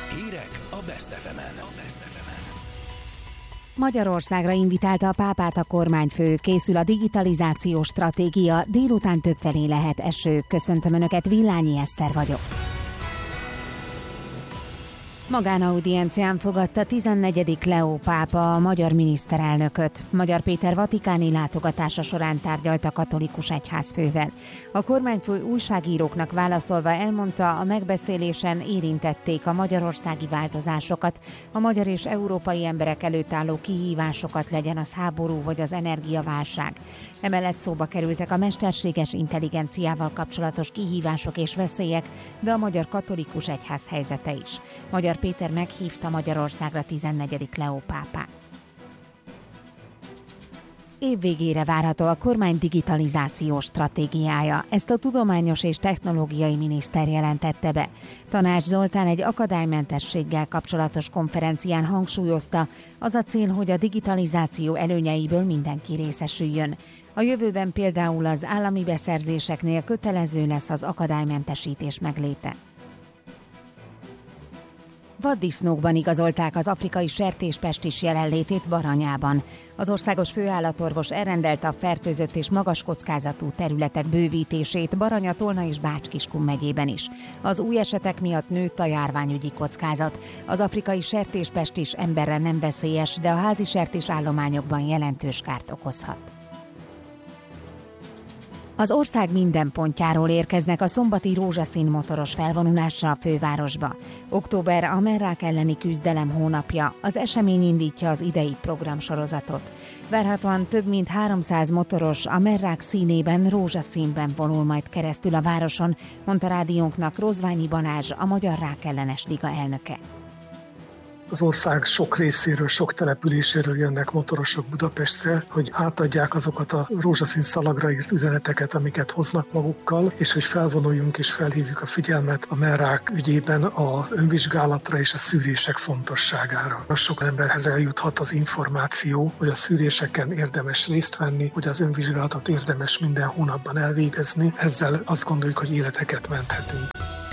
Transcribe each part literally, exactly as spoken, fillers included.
Hírek a Best ef emen. Magyarországra invitálta a pápát a kormányfő, készül a digitalizációs stratégia, délután többfelé lehet eső. Köszöntöm Önöket, Villányi Eszter vagyok. Magánaudiencián fogadta tizennegyedik Leó pápa a magyar miniszterelnököt. Magyar Péter vatikáni látogatása során tárgyalt a katolikus egyházfővel. A kormányfő újságíróknak válaszolva elmondta, a megbeszélésen érintették a magyarországi változásokat, a magyar és európai emberek előtt álló kihívásokat, legyen az háború vagy az energiaválság. Emellett szóba kerültek a mesterséges intelligenciával kapcsolatos kihívások és veszélyek, de a magyar katolikus egyház helyzete is. Magyar Péter meghívta Magyarországra tizennegyedik Leó pápát. Évvégére várható a kormány digitalizációs stratégiája. Ezt a tudományos és technológiai miniszter jelentette be. Tanács Zoltán egy akadálymentességgel kapcsolatos konferencián hangsúlyozta, az a cél, hogy a digitalizáció előnyeiből mindenki részesüljön. A jövőben például az állami beszerzéseknél kötelező lesz az akadálymentesítés megléte. Vaddisznókban igazolták az afrikai sertéspestis jelenlétét Baranyában. Az országos főállatorvos elrendelte a fertőzött és magas kockázatú területek bővítését Baranya, Tolna és Bács-Kiskun megyében is. Az új esetek miatt nőtt a járványügyi kockázat. Az afrikai sertéspestis emberre nem veszélyes, de a házi sertés állományokban jelentős kárt okozhat. Az ország minden pontjáról érkeznek a szombati rózsaszín motoros felvonulásra a fővárosba. Október a merrák elleni küzdelem hónapja, az esemény indítja az idei programsorozatot. Várhatóan több mint háromszáz motoros a merrák színében, rózsaszínben vonul majd keresztül a városon, mondta rádiónknak Rozványi Balázs, a Magyar Rákellenes Liga elnöke. Az ország sok részéről, sok településéről jönnek motorosok Budapestre, hogy átadják azokat a rózsaszín szalagra írt üzeneteket, amiket hoznak magukkal, és hogy felvonuljunk és felhívjuk a figyelmet a merrák ügyében az önvizsgálatra és a szűrések fontosságára. Sok emberhez eljuthat az információ, hogy a szűréseken érdemes részt venni, hogy az önvizsgálatot érdemes minden hónapban elvégezni. Ezzel azt gondoljuk, hogy életeket menthetünk.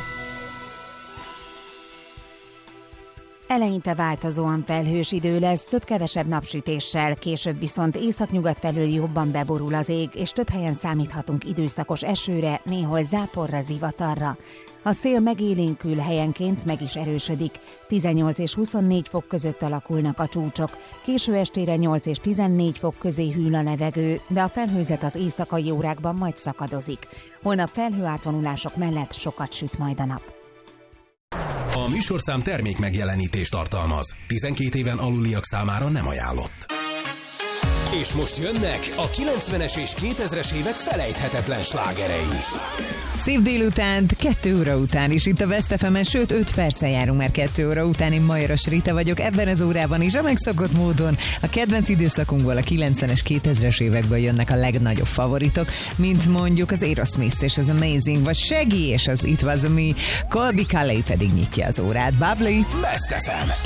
Eleinte változóan felhős idő lesz, több-kevesebb napsütéssel, később viszont északnyugat felől jobban beborul az ég, és több helyen számíthatunk időszakos esőre, néhol záporra, zivatarra. A szél megélénkül, helyenként meg is erősödik. tizennyolc és huszonnégy fok között alakulnak a csúcsok. Késő estére nyolc és tizennégy fok közé hűl a levegő, de a felhőzet az éjszakai órákban majd szakadozik. Holnap felhőátvonulások mellett sokat süt majd a nap. A műsorszám termék megjelenítést tartalmaz. tizenkét éven aluliak számára nem ajánlott. És most jönnek a kilencvenes és kétezres évek felejthetetlen slágerei. Szép délutánt, kettő óra után is itt a Best ef emen, sőt öt perccel járunk már kettő óra után. Én Majoras Rita vagyok, ebben az órában is a megszokott módon a kedvenc időszakunkból a kilencvenes, kétezres évekből jönnek a legnagyobb favoritok, mint mondjuk az Aerosmith és az Amazing, vagy Shaggy és az It Was Me. Colby Calais pedig nyitja az órát. Bubbly! Best ef em,